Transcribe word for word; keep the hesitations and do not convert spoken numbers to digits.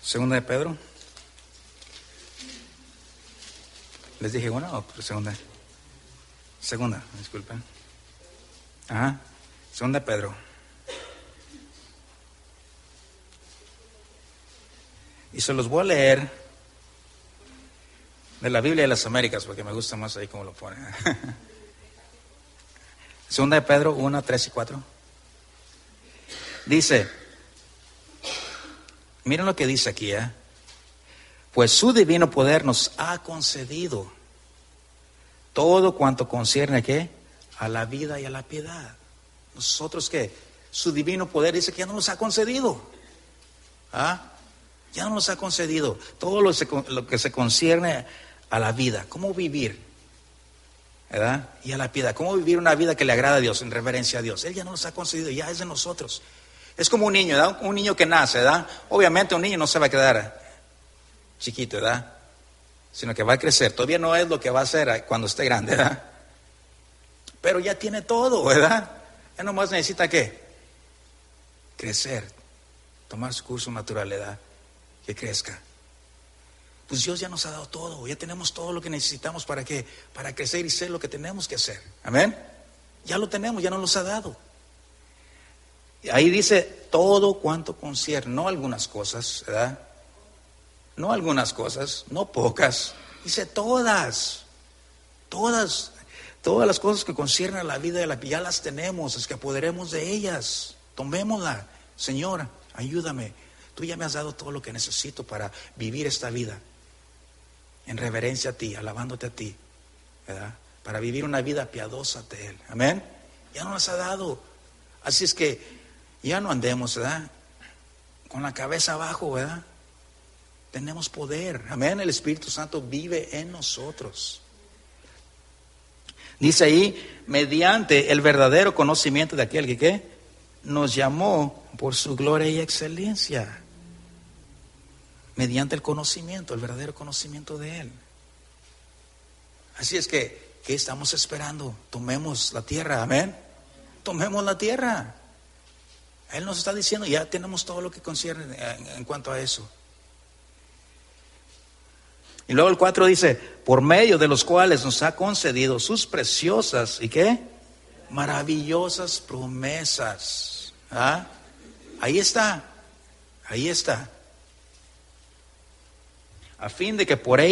Segunda de Pedro. ¿Les dije una o segunda? Segunda, disculpen. Ajá. Segunda de Pedro. Y se los voy a leer de la Biblia de las Américas, porque me gusta más ahí como lo pone. Segunda de Pedro uno, tres y cuatro. Dice, miren lo que dice aquí, ¿eh? Pues su divino poder nos ha concedido todo cuanto concierne ¿a qué? A la vida y a la piedad. Nosotros ¿qué? Su divino poder dice que ya no nos ha concedido. ¿Ah? Ya no nos ha concedido todo lo, se, lo que se concierne a la vida, cómo vivir, ¿verdad? Y a la piedad, cómo vivir una vida que le agrada a Dios, en reverencia a Dios. Él ya no nos ha concedido, ya es de nosotros. Es como un niño, ¿verdad? Un niño que nace, ¿verdad? Obviamente un niño no se va a quedar chiquito, ¿verdad? Sino que va a crecer. Todavía no es lo que va a ser cuando esté grande, ¿verdad? Pero ya tiene todo, ¿verdad? Ya nomás necesita ¿qué? Crecer, tomar su curso natural, ¿verdad? Que crezca. Pues Dios ya nos ha dado todo, ya tenemos todo lo que necesitamos para qué, para crecer y ser lo que tenemos que hacer. Amén. Ya lo tenemos, ya nos los ha dado. Ahí dice todo cuanto concierne, no algunas cosas, ¿verdad? No algunas cosas, no pocas. Dice todas, todas, todas las cosas que conciernen a la vida de la ya las tenemos, es que apoderemos de ellas. Tomémosla, Señor, ayúdame. Tú ya me has dado todo lo que necesito para vivir esta vida en reverencia a ti, alabándote a ti, ¿verdad? Para vivir una vida piadosa ante Él. Amén. Ya nos ha dado. Así es que ya no andemos, ¿verdad? Con la cabeza abajo, ¿verdad? Tenemos poder. Amén. El Espíritu Santo vive en nosotros. Dice ahí, mediante el verdadero conocimiento de aquel que ¿qué? Nos llamó por su gloria y excelencia. Mediante el conocimiento, el verdadero conocimiento de Él. Así es que, ¿qué estamos esperando? Tomemos la tierra, amén. Tomemos la tierra. Él nos está diciendo, ya tenemos todo lo que concierne en, en cuanto a eso. Y luego el cuatro dice, por medio de los cuales nos ha concedido sus preciosas, ¿y qué? Maravillosas promesas. ¿Ah? Ahí está, ahí está. A fin de que por ello